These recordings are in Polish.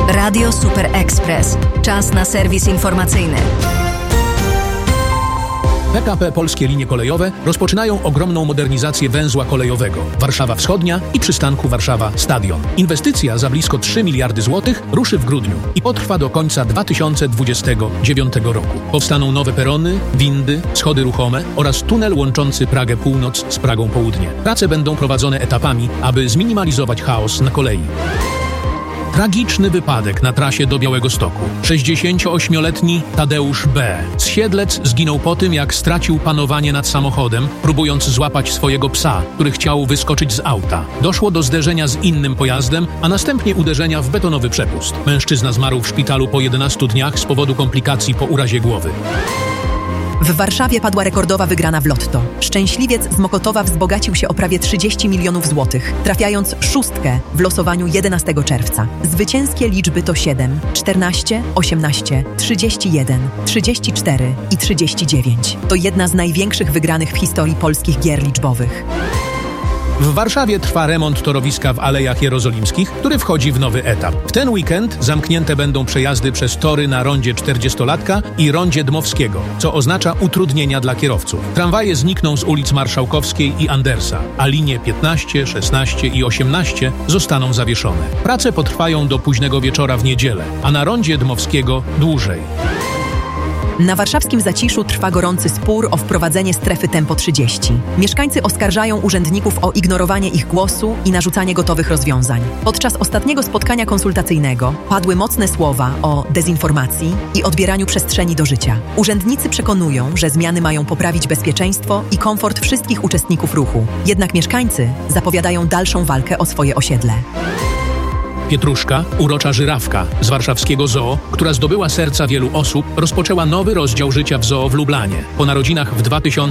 Radio Super Express. Czas na serwis informacyjny. PKP Polskie Linie Kolejowe rozpoczynają ogromną modernizację węzła kolejowego Warszawa Wschodnia i przystanku Warszawa Stadion. Inwestycja za blisko 3 miliardy złotych ruszy w grudniu i potrwa do końca 2029 roku. Powstaną nowe perony, windy, schody ruchome oraz tunel łączący Pragę Północ z Pragą Południe. Prace będą prowadzone etapami, aby zminimalizować chaos na kolei. Tragiczny wypadek na trasie do Białegostoku. 68-letni Tadeusz B. z Siedlec zginął po tym, jak stracił panowanie nad samochodem, próbując złapać swojego psa, który chciał wyskoczyć z auta. Doszło do zderzenia z innym pojazdem, a następnie uderzenia w betonowy przepust. Mężczyzna zmarł w szpitalu po 11 dniach z powodu komplikacji po urazie głowy. W Warszawie padła rekordowa wygrana w lotto. Szczęśliwiec z Mokotowa wzbogacił się o prawie 30 milionów złotych, trafiając szóstkę w losowaniu 11 czerwca. Zwycięskie liczby to 7, 14, 18, 31, 34 i 39. To jedna z największych wygranych w historii polskich gier liczbowych. W Warszawie trwa remont torowiska w Alejach Jerozolimskich, który wchodzi w nowy etap. W ten weekend zamknięte będą przejazdy przez tory na rondzie 40-latka i rondzie Dmowskiego, co oznacza utrudnienia dla kierowców. Tramwaje znikną z ulic Marszałkowskiej i Andersa, a linie 15, 16 i 18 zostaną zawieszone. Prace potrwają do późnego wieczora w niedzielę, a na rondzie Dmowskiego dłużej. Na warszawskim Zaciszu trwa gorący spór o wprowadzenie strefy tempo 30. Mieszkańcy oskarżają urzędników o ignorowanie ich głosu i narzucanie gotowych rozwiązań. Podczas ostatniego spotkania konsultacyjnego padły mocne słowa o dezinformacji i odbieraniu przestrzeni do życia. Urzędnicy przekonują, że zmiany mają poprawić bezpieczeństwo i komfort wszystkich uczestników ruchu. Jednak mieszkańcy zapowiadają dalszą walkę o swoje osiedle. Pietruszka, urocza żyrawka z warszawskiego zoo, która zdobyła serca wielu osób, rozpoczęła nowy rozdział życia w zoo w Lublanie. Po narodzinach w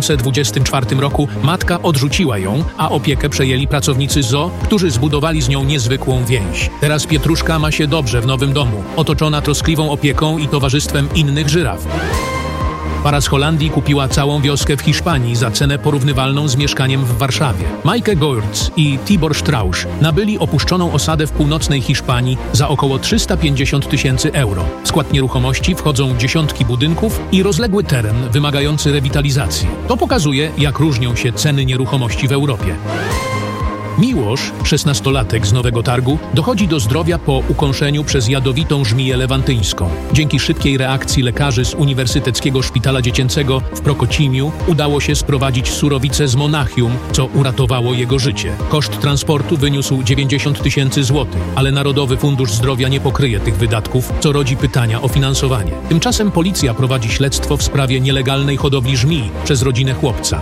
2024 roku matka odrzuciła ją, a opiekę przejęli pracownicy zoo, którzy zbudowali z nią niezwykłą więź. Teraz Pietruszka ma się dobrze w nowym domu, otoczona troskliwą opieką i towarzystwem innych żyraf. Para z Holandii kupiła całą wioskę w Hiszpanii za cenę porównywalną z mieszkaniem w Warszawie. Majke Goertz i Tibor Strausz nabyli opuszczoną osadę w północnej Hiszpanii za około 350 000 euro. W skład nieruchomości wchodzą dziesiątki budynków i rozległy teren wymagający rewitalizacji. To pokazuje, jak różnią się ceny nieruchomości w Europie. Miłosz, 16-latek z Nowego Targu, dochodzi do zdrowia po ukąszeniu przez jadowitą żmiję lewantyńską. Dzięki szybkiej reakcji lekarzy z Uniwersyteckiego Szpitala Dziecięcego w Prokocimiu udało się sprowadzić surowicę z Monachium, co uratowało jego życie. Koszt transportu wyniósł 90 000 złotych, ale Narodowy Fundusz Zdrowia nie pokryje tych wydatków, co rodzi pytania o finansowanie. Tymczasem policja prowadzi śledztwo w sprawie nielegalnej hodowli żmij przez rodzinę chłopca.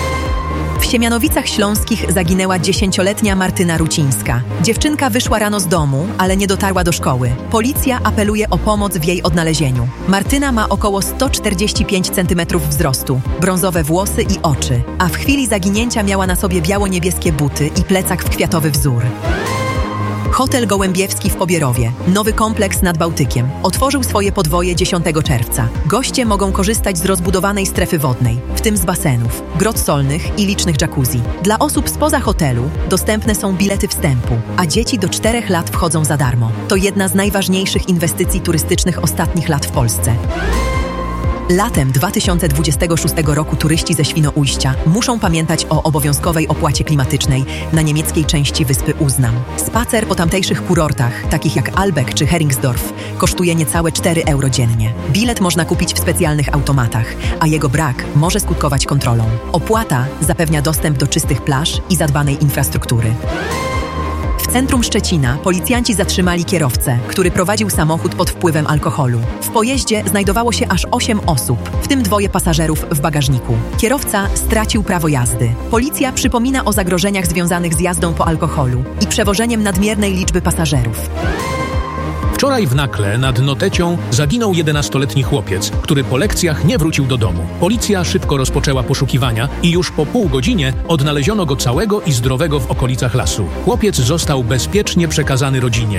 W Siemianowicach Śląskich zaginęła 10-letnia Martyna Rucińska. Dziewczynka wyszła rano z domu, ale nie dotarła do szkoły. Policja apeluje o pomoc w jej odnalezieniu. Martyna ma około 145 cm wzrostu, brązowe włosy i oczy, a w chwili zaginięcia miała na sobie biało-niebieskie buty i plecak w kwiatowy wzór. Hotel Gołębiewski w Pobierowie, nowy kompleks nad Bałtykiem, otworzył swoje podwoje 10 czerwca. Goście mogą korzystać z rozbudowanej strefy wodnej, w tym z basenów, grot solnych i licznych jacuzzi. Dla osób spoza hotelu dostępne są bilety wstępu, a dzieci do 4 lat wchodzą za darmo. To jedna z najważniejszych inwestycji turystycznych ostatnich lat w Polsce. Latem 2026 roku turyści ze Świnoujścia muszą pamiętać o obowiązkowej opłacie klimatycznej na niemieckiej części wyspy Uznam. Spacer po tamtejszych kurortach, takich jak Albeck czy Heringsdorf, kosztuje niecałe 4 euro dziennie. Bilet można kupić w specjalnych automatach, a jego brak może skutkować kontrolą. Opłata zapewnia dostęp do czystych plaż i zadbanej infrastruktury. W centrum Szczecina policjanci zatrzymali kierowcę, który prowadził samochód pod wpływem alkoholu. W pojeździe znajdowało się aż 8 osób, w tym 2 pasażerów w bagażniku. Kierowca stracił prawo jazdy. Policja przypomina o zagrożeniach związanych z jazdą po alkoholu i przewożeniem nadmiernej liczby pasażerów. Wczoraj w Nakle nad Notecią zaginął 11-letni chłopiec, który po lekcjach nie wrócił do domu. Policja szybko rozpoczęła poszukiwania i już po pół godzinie odnaleziono go całego i zdrowego w okolicach lasu. Chłopiec został bezpiecznie przekazany rodzinie.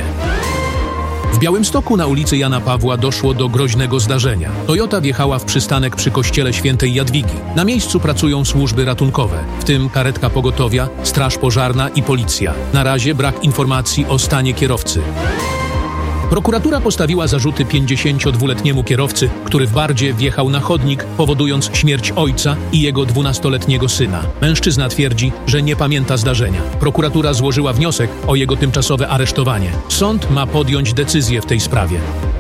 W Białymstoku na ulicy Jana Pawła doszło do groźnego zdarzenia. Toyota wjechała w przystanek przy kościele Świętej Jadwigi. Na miejscu pracują służby ratunkowe, w tym karetka pogotowia, straż pożarna i policja. Na razie brak informacji o stanie kierowcy. Prokuratura postawiła zarzuty 52-letniemu kierowcy, który w Bardzie wjechał na chodnik, powodując śmierć ojca i jego 12-letniego syna. Mężczyzna twierdzi, że nie pamięta zdarzenia. Prokuratura złożyła wniosek o jego tymczasowe aresztowanie. Sąd ma podjąć decyzję w tej sprawie.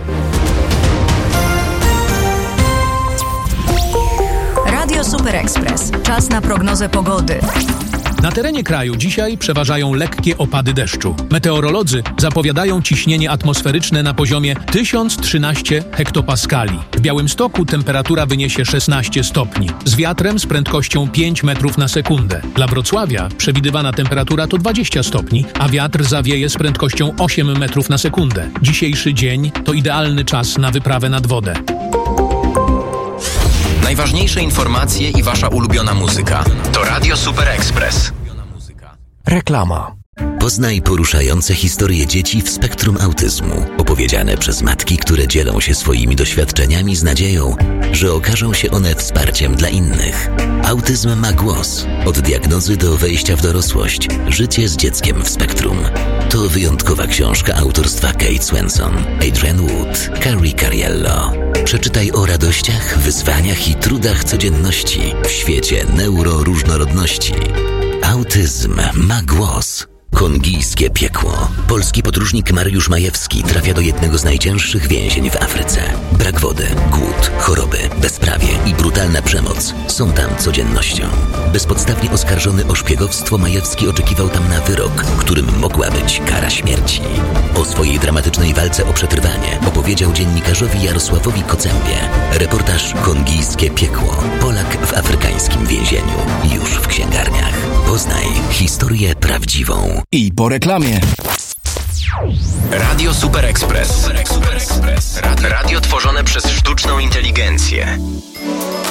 Radio Super Express. Czas na prognozę pogody. Na terenie kraju dzisiaj przeważają lekkie opady deszczu. Meteorolodzy zapowiadają ciśnienie atmosferyczne na poziomie 1013 hektopaskali. W Białymstoku temperatura wyniesie 16 stopni, z wiatrem z prędkością 5 metrów na sekundę. Dla Wrocławia przewidywana temperatura to 20 stopni, a wiatr zawieje z prędkością 8 metrów na sekundę. Dzisiejszy dzień to idealny czas na wyprawę nad wodę. Najważniejsze informacje i wasza ulubiona muzyka to Radio Super Express. Reklama. Poznaj poruszające historie dzieci w spektrum autyzmu, opowiedziane przez matki, które dzielą się swoimi doświadczeniami z nadzieją, że okażą się one wsparciem dla innych. Autyzm ma głos. Od diagnozy do wejścia w dorosłość. Życie z dzieckiem w spektrum. To wyjątkowa książka autorstwa Kate Swenson, Adrian Wood, Carrie Cariello. Przeczytaj o radościach, wyzwaniach i trudach codzienności w świecie neuroróżnorodności. Autyzm ma głos. Kongijskie piekło. Polski podróżnik Mariusz Majewski trafia do jednego z najcięższych więzień w Afryce. Brak wody, głód, choroby, bezprawie i brutalna przemoc są tam codziennością. Bezpodstawnie oskarżony o szpiegowstwo, Majewski oczekiwał tam na wyrok, którym mogła być kara śmierci. O swojej dramatycznej walce o przetrwanie opowiedział dziennikarzowi Jarosławowi Kocębie. Reportaż Kongijskie piekło. Polak w afrykańskim więzieniu. Już w księgarniach. Poznaj historię prawdziwą. I po reklamie. Radio Super Express. Radio tworzone przez sztuczną inteligencję.